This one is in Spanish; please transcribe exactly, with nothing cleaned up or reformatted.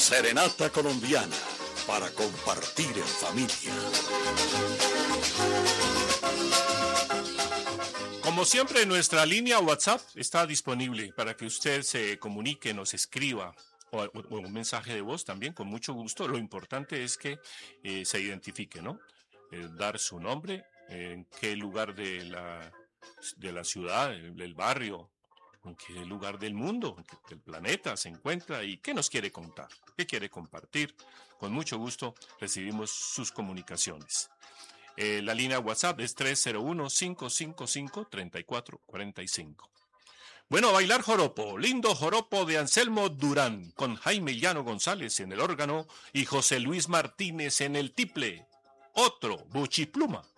Serenata colombiana para compartir en familia. Como siempre, nuestra línea WhatsApp está disponible para que usted se comunique, nos escriba o, o, o un mensaje de voz también, con mucho gusto. Lo importante es que eh, se identifique, ¿no? Eh, dar su nombre, eh, en qué lugar de la, de la ciudad, del, del barrio, en qué lugar del mundo, del planeta se encuentra y qué nos quiere contar, qué quiere compartir. Con mucho gusto recibimos sus comunicaciones. Eh, la línea WhatsApp es tres cero uno, cinco cinco cinco, tres cuatro cuatro cinco. Bueno, a bailar joropo, lindo joropo de Anselmo Durán, con Jaime Llano González en el órgano y José Luis Martínez en el tiple. Otro, Buchipluma.